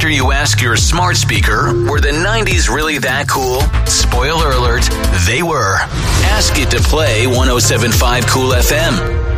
sure you ask your smart speaker, were the 90s really that cool? Spoiler alert, they were. Ask it to play 107.5 Cool FM.